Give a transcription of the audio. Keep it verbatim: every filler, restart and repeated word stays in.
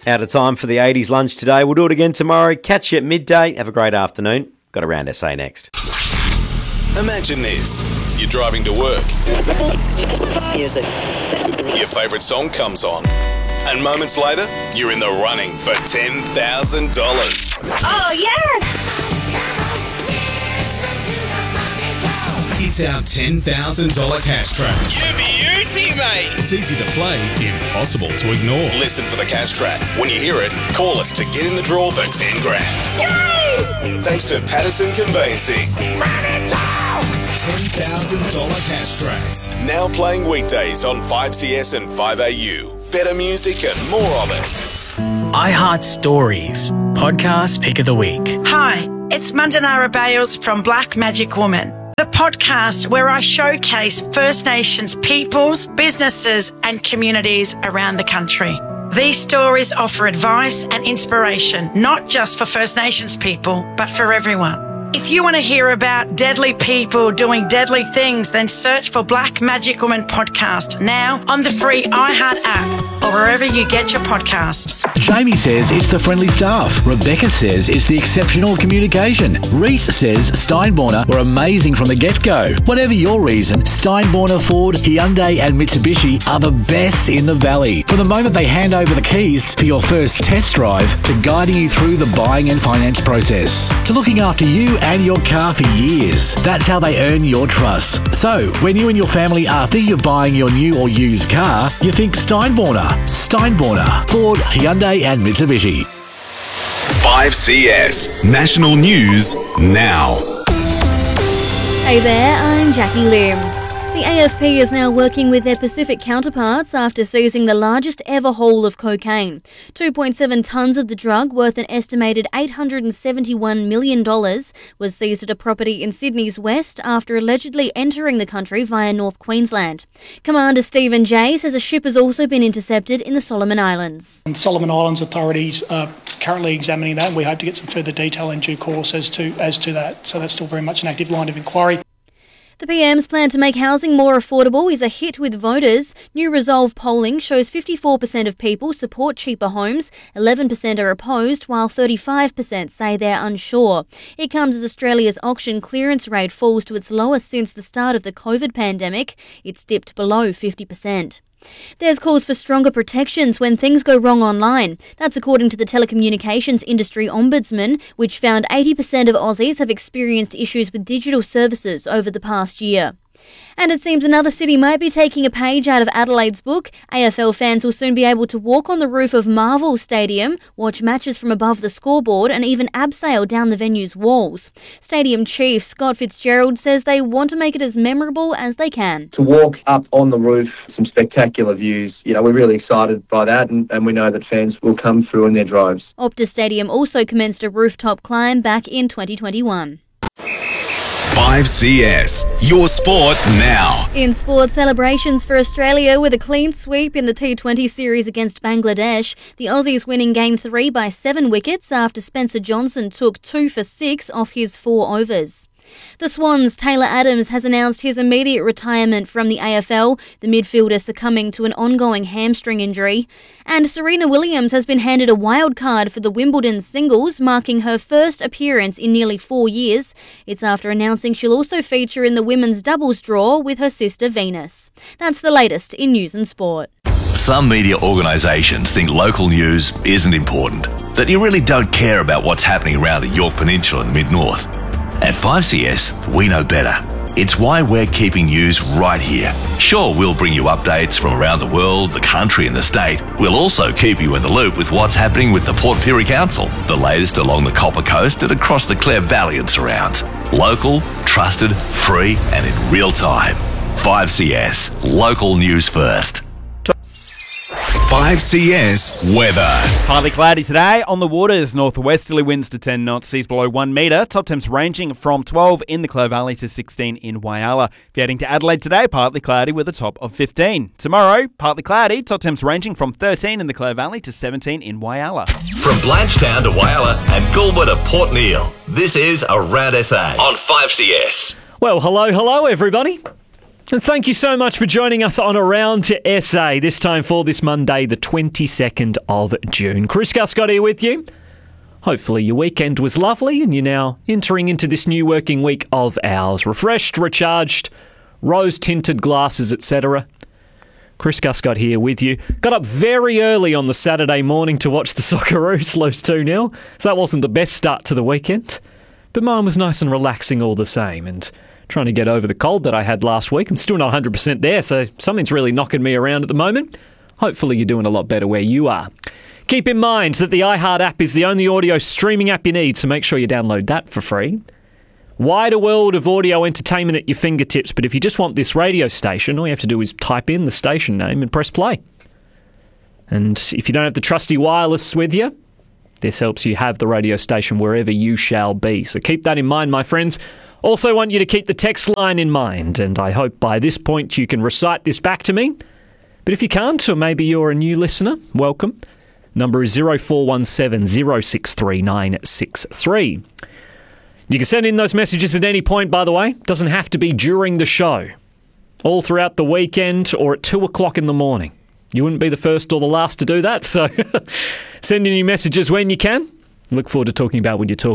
Out of time for the eighties lunch today. We'll do it again tomorrow. Catch you at midday. Have a great afternoon. Got a Round S A next. Imagine this. You're driving to work. Your favourite song comes on. And moments later, you're in the running for ten thousand dollars. Oh, yes! It's our ten thousand dollars cash track. You beauty, mate. It's easy to play, impossible to ignore. Listen for the cash track. When you hear it, call us to get in the draw for ten grand. Yay! Thanks to Patterson Conveyancing. Money talk! ten thousand dollars cash tracks. Now playing weekdays on five C S and five A U. Better music and more of it. iHeart Stories, podcast pick of the week. Hi, it's Mandanara Bales from Black Magic Woman, the podcast where I showcase First Nations peoples, businesses and communities around the country. These stories offer advice and inspiration, not just for First Nations people, but for everyone. If you want to hear about deadly people doing deadly things, then search for Black Magic Woman Podcast now on the free iHeart app or wherever you get your podcasts. Jamie says it's the friendly staff. Rebecca says it's the exceptional communication. Reese says Steinborner were amazing from the get-go. Whatever your reason, Steinborner, Ford, Hyundai and Mitsubishi are the best in the valley. From the moment they hand over the keys for your first test drive to guiding you through the buying and finance process to looking after you and your car for years. That's how they earn your trust. So, when you and your family are thinking of buying your new or used car, you think Steinborner. Steinborner, Ford, Hyundai and Mitsubishi. five C S National News now. Hey there, I'm Jackie Lim. The A F P is now working with their Pacific counterparts after seizing the largest ever haul of cocaine. two point seven tonnes of the drug, worth an estimated eight hundred seventy-one million dollars, was seized at a property in Sydney's west after allegedly entering the country via North Queensland. Commander Stephen Jay says a ship has also been intercepted in the Solomon Islands. And Solomon Islands authorities are currently examining that, and we hope to get some further detail in due course as to as to that. So that's still very much an active line of inquiry. The P M's plan to make housing more affordable is a hit with voters. New Resolve polling shows fifty-four percent of people support cheaper homes, eleven percent are opposed, while thirty-five percent say they're unsure. It comes as Australia's auction clearance rate falls to its lowest since the start of the COVID pandemic. It's dipped below fifty percent. There's calls for stronger protections when things go wrong online. That's according to the Telecommunications Industry Ombudsman, which found eighty percent of Aussies have experienced issues with digital services over the past year. And it seems another city might be taking a page out of Adelaide's book. A F L fans will soon be able to walk on the roof of Marvel Stadium, watch matches from above the scoreboard and even abseil down the venue's walls. Stadium chief Scott Fitzgerald says they want to make it as memorable as they can. To walk up on the roof, some spectacular views. You know, we're really excited by that and, and we know that fans will come through in their droves. Optus Stadium also commenced a rooftop climb back in twenty twenty-one. five C S, your sport now. In sport, celebrations for Australia with a clean sweep in the T twenty series against Bangladesh. The Aussies winning game three by seven wickets after Spencer Johnson took two for six off his four overs. The Swans' Taylor Adams has announced his immediate retirement from the A F L, the midfielder succumbing to an ongoing hamstring injury. And Serena Williams has been handed a wild card for the Wimbledon singles, marking her first appearance in nearly four years. It's after announcing she'll also feature in the women's doubles draw with her sister Venus. That's the latest in news and sport. Some media organisations think local news isn't important, that you really don't care about what's happening around the Yorke Peninsula and the Mid-North. At five C S, we know better. It's why we're keeping news right here. Sure, we'll bring you updates from around the world, the country and the state. We'll also keep you in the loop with what's happening with the Port Pirie Council, the latest along the Copper Coast and across the Clare Valley and surrounds. Local, trusted, free and in real time. five C S, local news first. five C S weather. Partly cloudy today on the waters. Northwesterly winds to ten knots, seas below one metre. Top temps ranging from twelve in the Clare Valley to sixteen in Whyalla. If you're heading to Adelaide today, partly cloudy with a top of fifteen. Tomorrow, partly cloudy. Top temps ranging from thirteen in the Clare Valley to seventeen in Whyalla. From Blanchetown to Whyalla and Goulburn to Port Neale, this is Around S A on five C S. Well, hello, hello, everybody. And thank you so much for joining us on Around to S A, this time for this Monday, the twenty-second of June. Chris Guscott here with you. Hopefully your weekend was lovely and you're now entering into this new working week of ours. Refreshed, recharged, rose-tinted glasses, et cetera. Chris Guscott here with you. Got up very early on the Saturday morning to watch the Socceroos lose two nil. So that wasn't the best start to the weekend. But mine was nice and relaxing all the same. And trying to get over the cold that I had last week. I'm still not one hundred percent there, so something's really knocking me around at the moment. Hopefully you're doing a lot better where you are. Keep in mind that the iHeart app is the only audio streaming app you need, so make sure you download that for free. Wider world of audio entertainment at your fingertips, but if you just want this radio station, all you have to do is type in the station name and press play. And if you don't have the trusty wireless with you, this helps you have the radio station wherever you shall be. So keep that in mind, my friends. Also want you to keep the text line in mind, and I hope by this point you can recite this back to me. But if you can't, or maybe you're a new listener, welcome. Number is zero four one seven zero six three nine six three. You can send in those messages at any point, by the way. Doesn't have to be during the show. All throughout the weekend or at two o'clock in the morning. You wouldn't be the first or the last to do that, so send in your messages when you can. Look forward to talking about when you talk.